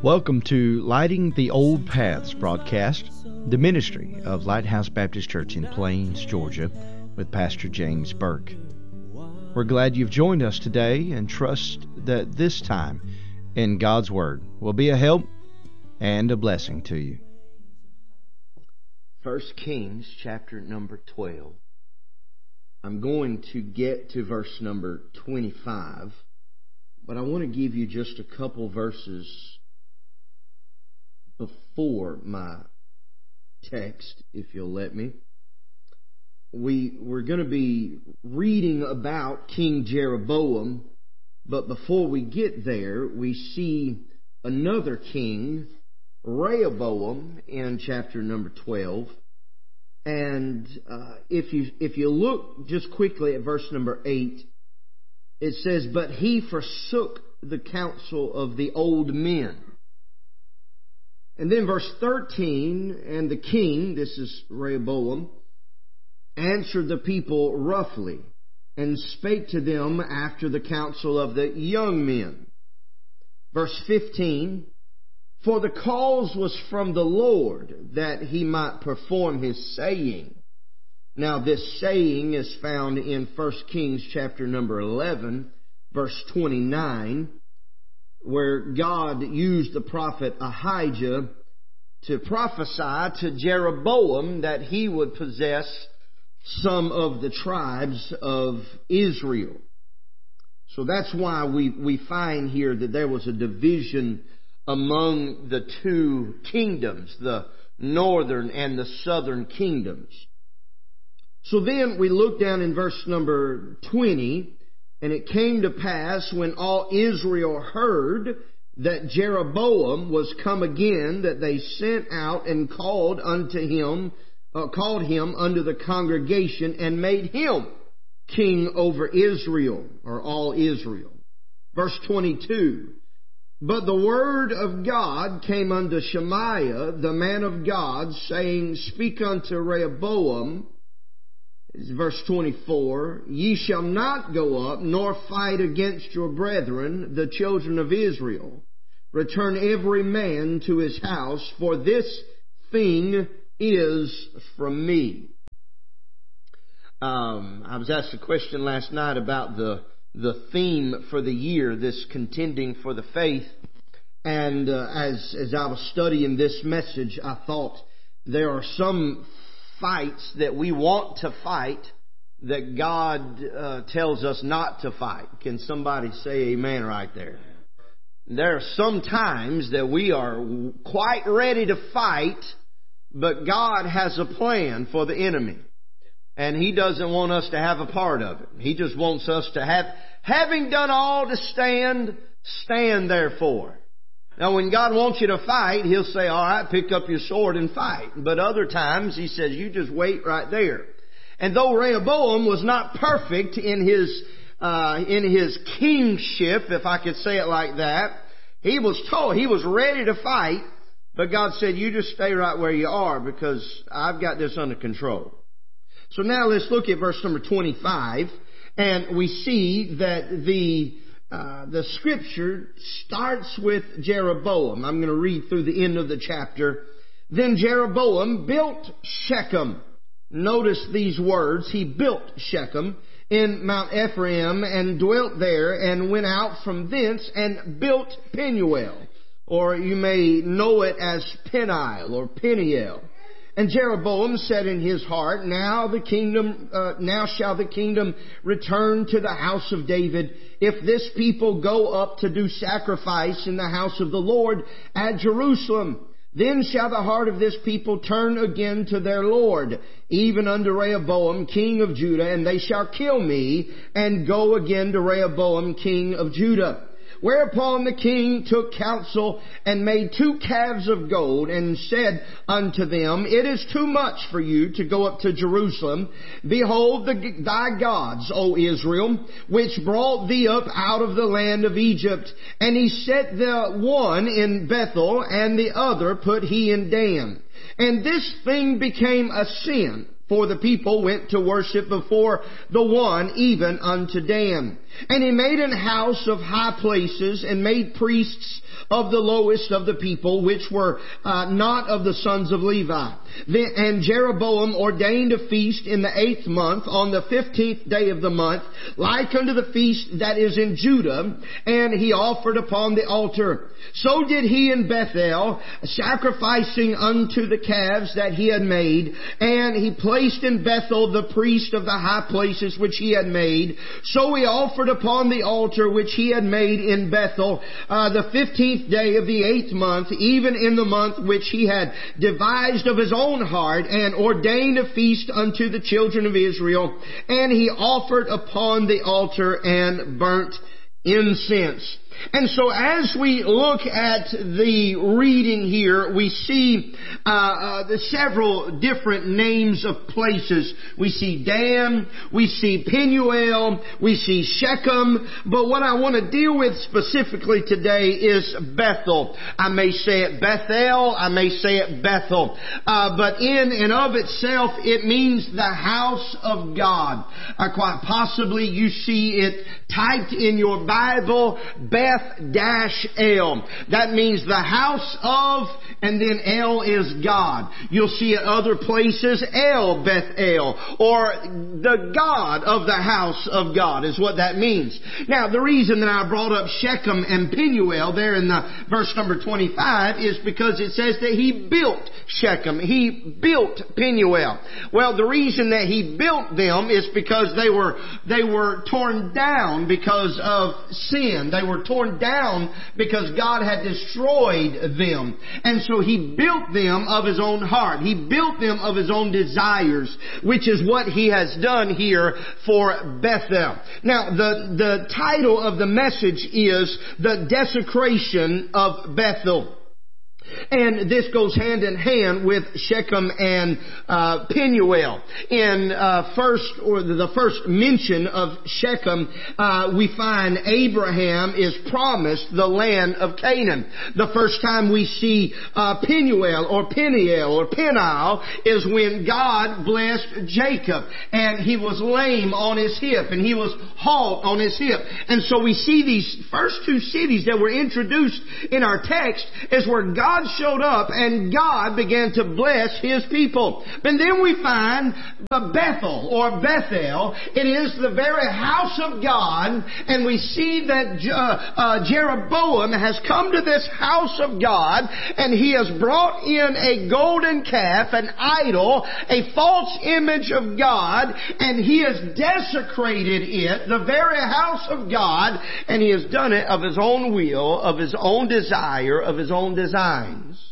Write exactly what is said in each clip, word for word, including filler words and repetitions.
Welcome to Lighting the Old Paths broadcast, the ministry of Lighthouse Baptist Church in Plains, Georgia, with Pastor James Burke. We're glad you've joined us today and trust that this time in God's Word will be a help and a blessing to you. First Kings chapter number twelve. I'm going to get to verse number twenty-five, but I want to give you just a couple verses before my text, if you'll let me. We, we're going to be reading about King Jeroboam, but before we get there, we see another king, Rehoboam, in chapter number twelve. And uh, if you if you look just quickly at verse number eight, it says, "But he forsook the counsel of the old men." And then verse thirteen, "And the king," this is Rehoboam, "answered the people roughly, and spake to them after the counsel of the young men." Verse fifteen, "For the cause was from the Lord, that he might perform his saying." Now this saying is found in First Kings chapter number eleven, verse twenty-nine, where God used the prophet Ahijah to prophesy to Jeroboam that he would possess some of the tribes of Israel. So that's why we, we find here that there was a division among the two kingdoms, the northern and the southern kingdoms. So then we look down in verse number twenty, "And it came to pass when all Israel heard that Jeroboam was come again, that they sent out and called unto him, uh, called him unto the congregation, and made him king over Israel," or all Israel. Verse twenty-two, "But the word of God came unto Shemaiah, the man of God, saying, Speak unto Rehoboam," verse twenty-four, "Ye shall not go up, nor fight against your brethren, the children of Israel. Return every man to his house, for this thing is from me." Um, I was asked a question last night about the the theme for the year, this contending for the faith. And uh, as as I was studying this message, I thought there are some fights that we want to fight that God uh, tells us not to fight. Can somebody say amen right there? There are some times that we are quite ready to fight, but God has a plan for the enemy. And He doesn't want us to have a part of it. He just wants us to have, having done all to stand, stand therefore. Now when God wants you to fight, He'll say, all right, pick up your sword and fight. But other times He says, you just wait right there. And though Rehoboam was not perfect in his, uh, in his kingship, if I could say it like that, he was told, he was ready to fight, but God said, you just stay right where you are because I've got this under control. So now let's look at verse number twenty-five, and we see that the uh, the scripture starts with Jeroboam. I'm going to read through the end of the chapter. "Then Jeroboam built Shechem." Notice these words. He built Shechem in Mount Ephraim and dwelt there, and went out from thence and built Penuel, or you may know it as Peniel or Peniel. "And Jeroboam said in his heart, Now the kingdom, uh, now shall the kingdom return to the house of David, if this people go up to do sacrifice in the house of the Lord at Jerusalem. Then shall the heart of this people turn again to their Lord, even unto Rehoboam, king of Judah, and they shall kill me, and go again to Rehoboam, king of Judah. Whereupon the king took counsel and made two calves of gold and said unto them, It is too much for you to go up to Jerusalem. Behold the, thy gods, O Israel, which brought thee up out of the land of Egypt. And he set the one in Bethel, and the other put he in Dan. And this thing became a sin, for the people went to worship before the one, even unto Dan. And he made an house of high places, and made priests of the lowest of the people, which were uh, not of the sons of Levi. Then, and Jeroboam ordained a feast in the eighth month, on the fifteenth day of the month, like unto the feast that is in Judah, and he offered upon the altar. So did he in Bethel, sacrificing unto the calves that he had made, and he placed in Bethel the priest of the high places which he had made. So he offered upon the altar which he had made in Bethel, uh, the fifteenth day of the eighth month, even in the month which he had devised of his own heart, and ordained a feast unto the children of Israel. And he offered upon the altar and burnt incense. And so as we look at the reading here, we see uh, uh, the several different names of places. We see Dan, we see Penuel, we see Shechem, but what I want to deal with specifically today is Bethel. I may say it Bethel, I may say it Bethel, uh, but in and of itself it means the house of God. Uh, quite possibly you see it typed in your Bible, Beth-El. That means the house of, and then El is God. You'll see it other places, El Beth-El, or the God of the house of God is what that means. Now, the reason that I brought up Shechem and Penuel there in the verse number twenty-five is because it says that he built Shechem. He built Penuel. Well, the reason that he built them is because they were, they were torn down because of sin. They were torn down because God had destroyed them. And so he built them of his own heart. He built them of his own desires, which is what he has done here for Bethel. Now, the, the title of the message is The Desecration of Bethel. And this goes hand in hand with Shechem and uh, Penuel. In uh, first, or the first mention of Shechem, uh, we find Abraham is promised the land of Canaan. The first time we see uh, Penuel or Peniel or Peniel is when God blessed Jacob, and he was lame on his hip, and he was halt on his hip. And so we see these first two cities that were introduced in our text is where God God showed up and God began to bless His people. And then we find Bethel or Bethel. It is the very house of God, and we see that uh, uh, Jeroboam has come to this house of God, and he has brought in a golden calf, an idol, a false image of God, and he has desecrated it, the very house of God, and he has done it of his own will, of his own desire, of his own designs.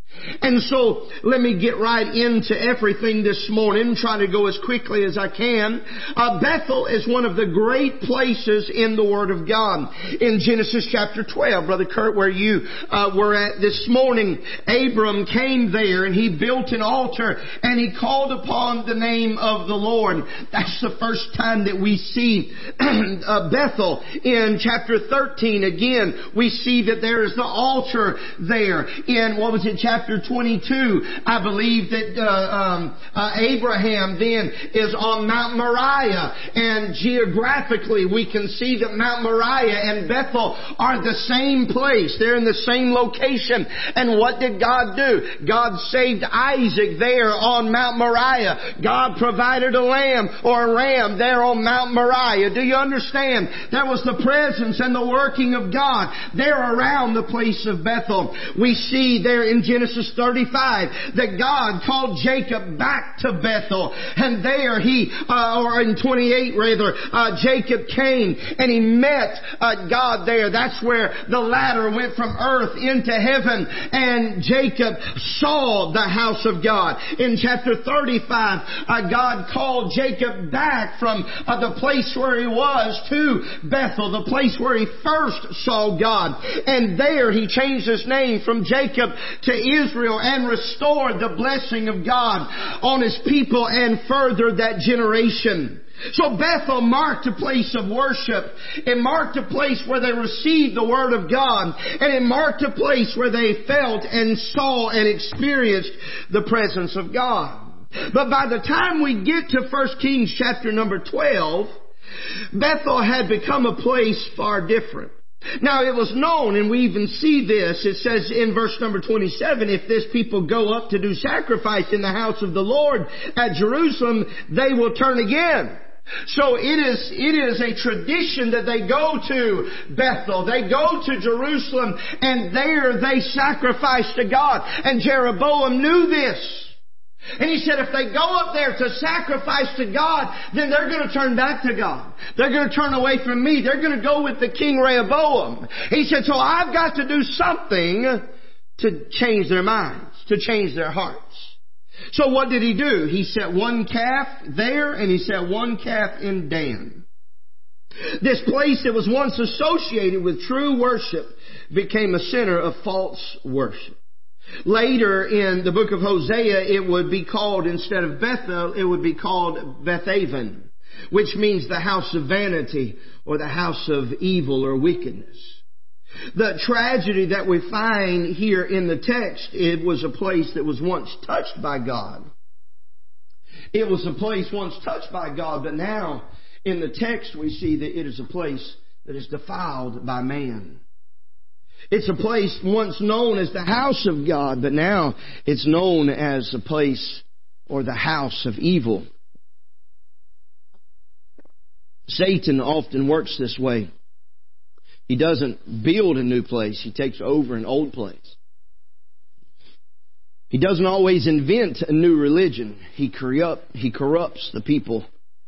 And so, let me get right into everything this morning, try to go as quickly as I can. Uh, Bethel is one of the great places in the Word of God. In Genesis chapter twelve, Brother Kurt, where you uh, were at this morning, Abram came there and he built an altar and he called upon the name of the Lord. That's the first time that we see uh, Bethel. In chapter thirteen, again, we see that there is the altar there. In, what was it, chapter twenty-two, I believe that uh, um, uh, Abraham then is on Mount Moriah, and geographically we can see that Mount Moriah and Bethel are the same place. They're in the same location. And what did God do? God saved Isaac there on Mount Moriah. God provided a lamb or a ram there on Mount Moriah. Do you understand? There was the presence and the working of God there around the place of Bethel. We see there in Genesis thirty-five that God called Jacob back to Bethel, and there he, uh, or in twenty-eight rather, uh, Jacob came and he met uh, God there. That's where the ladder went from earth into heaven, and Jacob saw the house of God. In chapter thirty-five, uh, God called Jacob back from uh, the place where he was to Bethel, the place where he first saw God, and there he changed his name from Jacob to Israel and restored the blessing of God on His people and furthered that generation. So Bethel marked a place of worship. It marked a place where they received the Word of God. And it marked a place where they felt and saw and experienced the presence of God. But by the time we get to First Kings chapter number twelve, Bethel had become a place far different. Now it was known, and we even see this, it says in verse number twenty-seven, if this people go up to do sacrifice in the house of the Lord at Jerusalem, they will turn again. So it is, it is a tradition that they go to Bethel, they go to Jerusalem, and there they sacrifice to God. And Jeroboam knew this. And he said if they go up there to sacrifice to God, then they're going to turn back to God. They're going to turn away from me. They're going to go with the king Rehoboam. He said, so I've got to do something to change their minds, to change their hearts. So what did he do? He set one calf there and he set one calf in Dan. This place that was once associated with true worship became a center of false worship. Later in the book of Hosea, it would be called, instead of Bethel, it would be called Bethaven, which means the house of vanity or the house of evil or wickedness. The tragedy that we find here in the text, it was a place that was once touched by God. It was a place once touched by God, but now in the text we see that it is a place that is defiled by man. It's a place once known as the house of God, but now it's known as a place or the house of evil. Satan often works this way. He doesn't build a new place. He takes over an old place. He doesn't always invent a new religion. He corrupt, he corrupts the people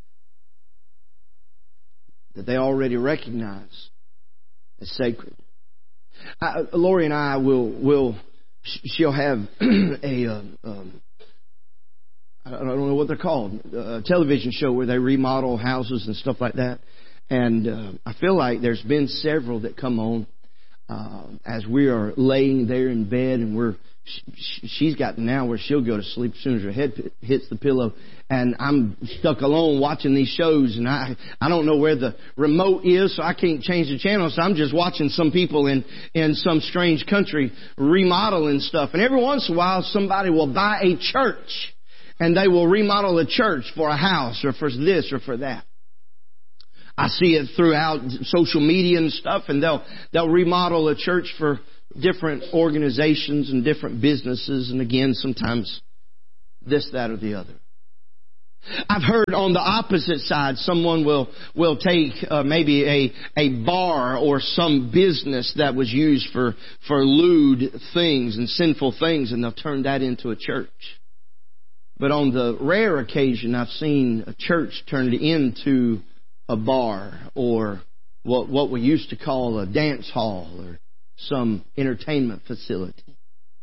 that they already recognize as sacred. I, Lori and I will, will, she'll have a, uh, um, I don't know what they're called, a television show where they remodel houses and stuff like that. And uh, I feel like there's been several that come on uh, as we are laying there in bed, and we're sh- she's got now where she'll go to sleep as soon as her head p- hits the pillow, and I'm stuck alone watching these shows, and I I don't know where the remote is, so I can't change the channel. So I'm just watching some people in in some strange country remodeling stuff, and every once in a while somebody will buy a church, and they will remodel a church for a house or for this or for that. I see it throughout social media and stuff, and they'll they'll remodel a church for different organizations and different businesses, and again, sometimes this, that, or the other. I've heard on the opposite side, someone will will take uh, maybe a a bar or some business that was used for for lewd things and sinful things, and they'll turn that into a church. But on the rare occasion, I've seen a church turned into a bar, or what what we used to call a dance hall, or some entertainment facility.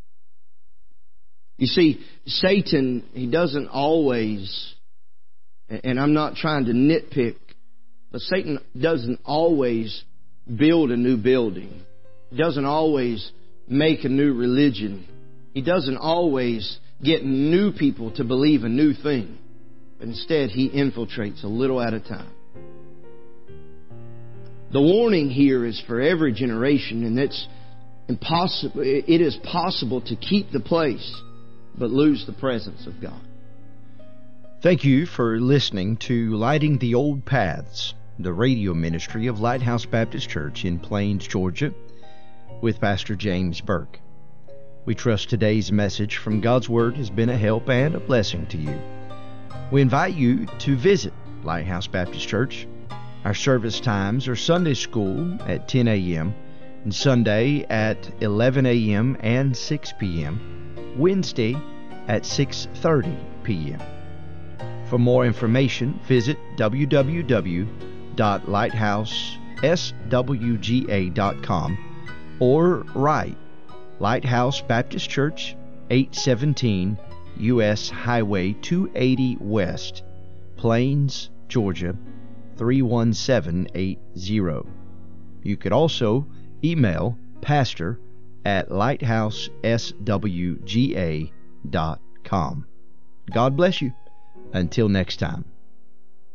You see, Satan, he doesn't always, and I'm not trying to nitpick, but Satan doesn't always build a new building. He doesn't always make a new religion. He doesn't always get new people to believe a new thing. But instead, he infiltrates a little at a time. The warning here is for every generation, and it's impossible. It is possible to keep the place, but lose the presence of God. Thank you for listening to Lighting the Old Paths, the radio ministry of Lighthouse Baptist Church in Plains, Georgia, with Pastor James Burke. We trust today's message from God's Word has been a help and a blessing to you. We invite you to visit Lighthouse Baptist Church. Our service times are Sunday school at ten a.m. and Sunday at eleven a.m. and six p.m., Wednesday at six thirty p.m. For more information, visit w w w dot lighthouse s w g a dot com or write Lighthouse Baptist Church, eight seventeen U S Highway two eighty West, Plains, Georgia, three one seven eight zero. You could also email pastor at lighthouse s w g a dot com. God bless you. Until next time.